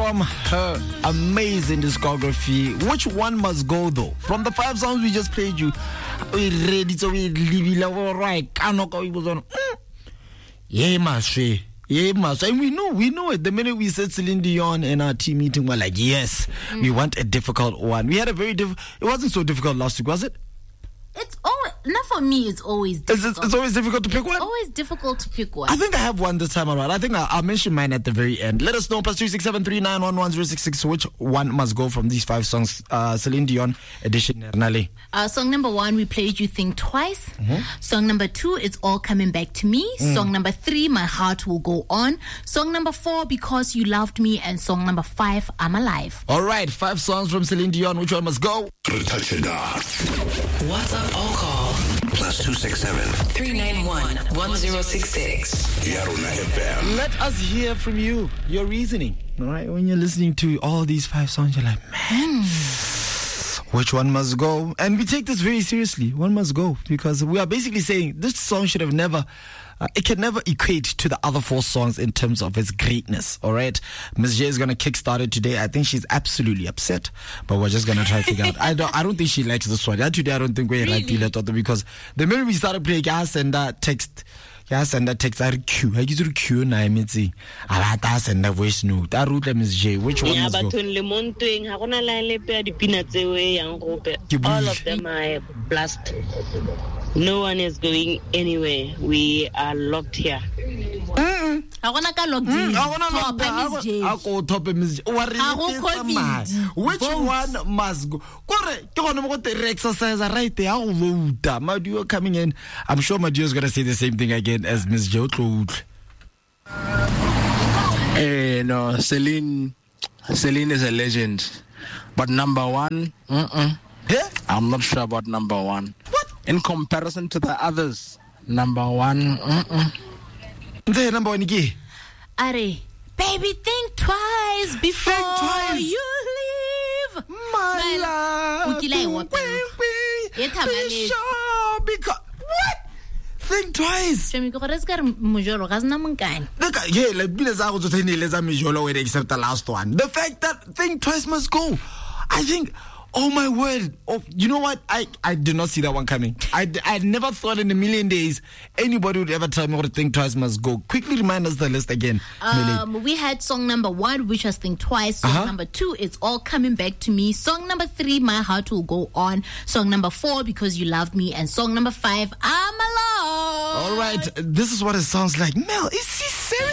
from her amazing discography. Which one must go though? From the 5 songs we just played you, we ready to be right. Yeah, Mashe. Yeah, Mas. And we know it. The minute we said Celine Dion in our team meeting, we're like, yes, we want a difficult one. We had a very it wasn't so difficult last week, was it? It's always, not for me, it's always difficult. It's always difficult to pick one? It's always difficult to pick one. I think I have one this time around. I think I'll mention mine at the very end. Let us know, +267 3911066, which one must go from these 5 songs. Celine Dion edition. Song number 1, we played You Think Twice. Song number 2, It's All Coming Back to Me. Song number 3, My Heart Will Go On. Song number 4, Because You Loved Me. And song number 5, I'm Alive. All right, 5 songs from Celine Dion. Which one must go? What's up, all call? +267 3911066. Yarona FM. Let us hear from you, your reasoning. All right, when you're listening to all these 5 songs, you're like, man, which one must go? And we take this very seriously. One must go, because we are basically saying this song should have never, it can never equate to the other 4 songs in terms of its greatness. All right, Ms. J is going to kickstart it today. I think she's absolutely upset, but we're just going to try to figure out. I don't think she likes this one. Today I don't think we like it, because the minute we started playing, I send that text. Yes, and that takes our cue. I use Q and I send a voice note. I wrote Ms. J. Which one must go? All of them are blast. No one is going anywhere. We are locked here. I want to go top Ms. J. Which one must go? Exercise right there. Madio coming in. I'm sure Madio is going to say the same thing again as Ms. J. No, Celine is a legend. But number 1, I'm not sure about number 1. What? In comparison to the others, number 1, The number 1 again. Are, baby, think twice before you leave my love. Because what? Think twice. Yeah, like except the last one. The fact that think twice must go. I think, oh my word. Oh, you know what? I did not see that one coming. I never thought in a million days anybody would ever tell me what think twice must go. Quickly remind us the list again. We had song number 1, which was Think Twice. Song number 2, It's All Coming Back to Me. Song number 3, My Heart Will Go On. Song number 4, Because You Loved Me. And song number 5, I'm Alive. All right, this is what it sounds like. Mel, is he serious?